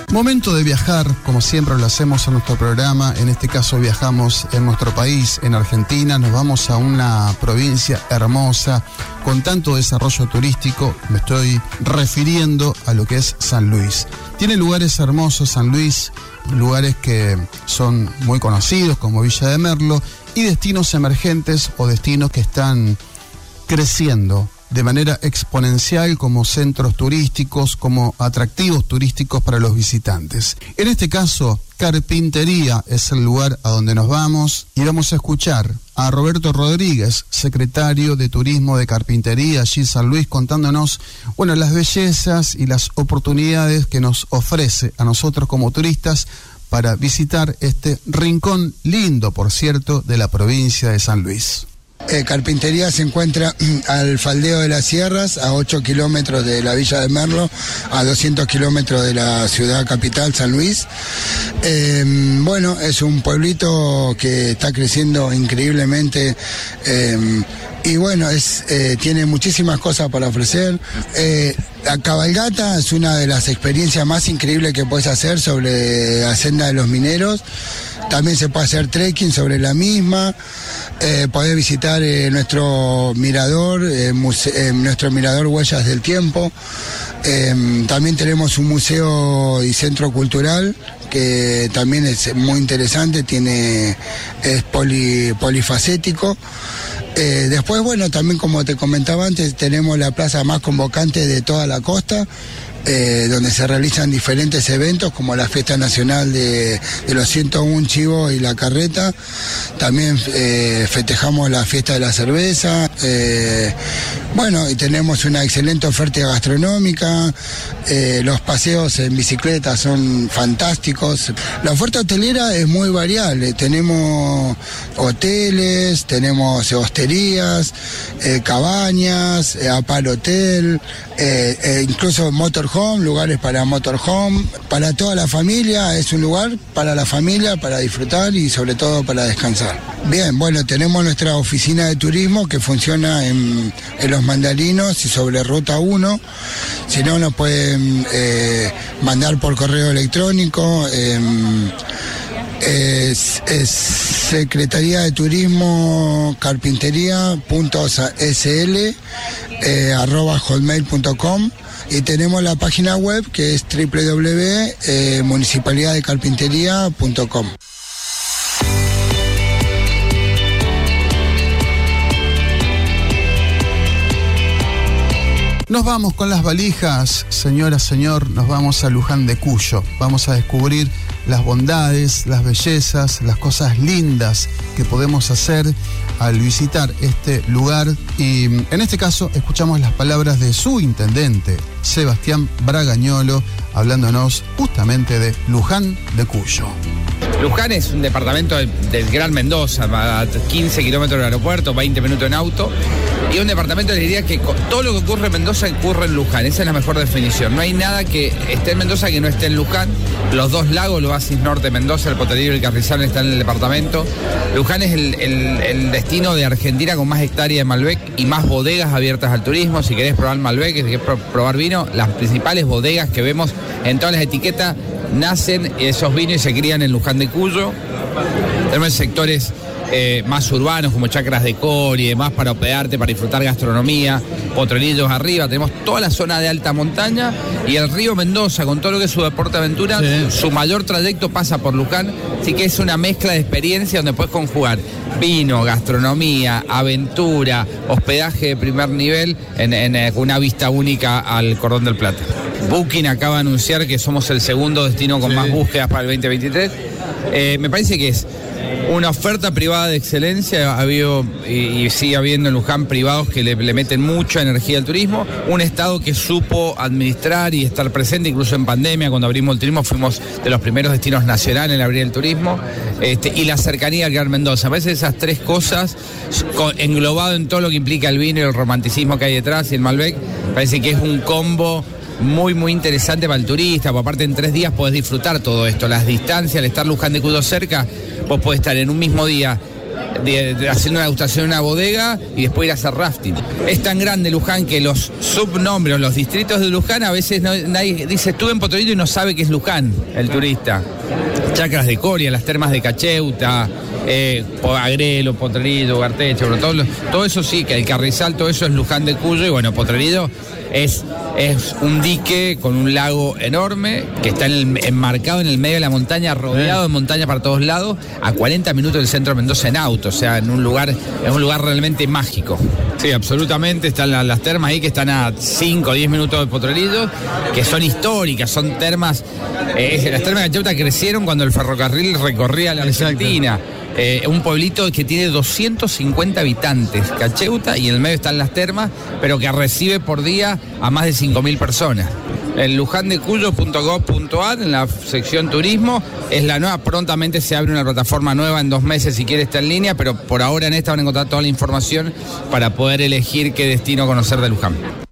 Momento de viajar, como siempre lo hacemos en nuestro programa. En este caso viajamos en nuestro país, en Argentina. Nos vamos a una provincia hermosa, con tanto desarrollo turístico. Me estoy refiriendo a lo que es San Luis. Tiene lugares hermosos San Luis, lugares que son muy conocidos como Villa de Merlo, y destinos emergentes o destinos que están creciendo de manera exponencial como centros turísticos, como atractivos turísticos para los visitantes. En este caso, Carpintería es el lugar a donde nos vamos y vamos a escuchar a Roberto Rodríguez, secretario de Turismo de Carpintería allí en San Luis, contándonos, las bellezas y las oportunidades que nos ofrece a nosotros como turistas para visitar este rincón lindo, por cierto, de la provincia de San Luis. Carpintería se encuentra al Faldeo de las Sierras, a 8 kilómetros de la Villa de Merlo, a 200 kilómetros de la ciudad capital, San Luis. Es un pueblito que está creciendo increíblemente tiene muchísimas cosas para ofrecer. La cabalgata es una de las experiencias más increíbles que puedes hacer sobre la senda de los mineros. También se puede hacer trekking sobre la misma. Podés visitar nuestro mirador, nuestro mirador Huellas del Tiempo. También tenemos un museo y centro cultural que también es muy interesante, es polifacético. Después, también como te comentaba antes, tenemos la plaza más convocante de toda la costa, donde se realizan diferentes eventos como la Fiesta Nacional de los 101 Chivos y la Carreta. También festejamos la Fiesta de la Cerveza. Y tenemos una excelente oferta gastronómica. Los paseos en bicicleta son fantásticos. La oferta hotelera es muy variable. Tenemos hoteles, tenemos hosterías, cabañas, Apal Hotel, incluso motorhome, lugares para motorhome. Para toda la familia, es un lugar para la familia, para disfrutar y sobre todo para descansar. Bien, tenemos nuestra oficina de turismo que funciona en Los Mandarinos y sobre Ruta 1. Si no, nos pueden mandar por correo electrónico. Es Secretaría de Turismo carpintería.sl@hotmail.com, y tenemos la página web que es www.municipalidaddecarpintería.com. Nos vamos con las valijas, señora, señor, nos vamos a Luján de Cuyo. Vamos a descubrir las bondades, las bellezas, las cosas lindas que podemos hacer al visitar este lugar. Y en este caso escuchamos las palabras de su intendente, Sebastián Bragañolo, hablándonos justamente de Luján de Cuyo. Luján es un departamento del Gran Mendoza, a 15 kilómetros del aeropuerto, 20 minutos en auto, y un departamento, les diría que todo lo que ocurre en Mendoza ocurre en Luján. Esa es la mejor definición. No hay nada que esté en Mendoza que no esté en Luján. Los dos lagos, el oasis norte de Mendoza, el Potrerillo y el Carrizal, están en el departamento. Luján es el destino de Argentina con más hectáreas de Malbec y más bodegas abiertas al turismo. Si querés probar Malbec, si querés probar vino, las principales bodegas que vemos en todas las etiquetas nacen esos vinos y se crían en Luján de Cuyo. Tenemos sectores más urbanos como Chacras de Cori y demás para hospedarte, para disfrutar gastronomía, Potrerillos arriba. Tenemos toda la zona de alta montaña y el río Mendoza con todo lo que es su deporte aventura. Sí. Su mayor trayecto pasa por Luján, así que es una mezcla de experiencia donde puedes conjugar vino, gastronomía, aventura, hospedaje de primer nivel en una vista única al Cordón del Plata. Booking acaba de anunciar que somos el segundo destino con más búsquedas para el 2023. Me parece que es una oferta privada de excelencia. Ha habido y sigue habiendo en Luján privados que le meten mucha energía al turismo. Un estado que supo administrar y estar presente, incluso en pandemia, cuando abrimos el turismo, fuimos de los primeros destinos nacionales en abrir el turismo. Y la cercanía al Gran Mendoza. A veces esas tres cosas, englobado en todo lo que implica el vino y el romanticismo que hay detrás y el Malbec, parece que es un combo muy, muy interesante para el turista, porque aparte en 3 días podés disfrutar todo esto, las distancias, al estar Luján de Cuyo cerca, vos podés estar en un mismo día haciendo una degustación en una bodega y después ir a hacer rafting. Es tan grande Luján que los subnombres, los distritos de Luján, a veces nadie dice estuve en Potrerillo y no sabe qué es Luján, el turista. Chacras de Coria, las termas de Cacheuta, Agrelo, Potrerillo, Garteche, bueno, todo eso sí, que el Carrizal, todo eso es Luján de Cuyo, y bueno, Potrerillo es un dique con un lago enorme que está enmarcado en el medio de la montaña, rodeado de montaña para todos lados, a 40 minutos del centro de Mendoza en auto, o sea, es un lugar realmente mágico. Sí, absolutamente, están las termas ahí que están a 5 o 10 minutos de Potrerillo, que son históricas, son termas, las termas de Cacheuta crecieron cuando el ferrocarril recorría la Argentina. Un pueblito que tiene 250 habitantes, Cacheuta, y en el medio están las termas, pero que recibe por día a más de 5.000 personas. En lujandecuyo.gov.ar, en la sección turismo, es la nueva. Prontamente se abre una plataforma nueva en 2 meses, si quiere está en línea, pero por ahora en esta van a encontrar toda la información para poder elegir qué destino conocer de Luján.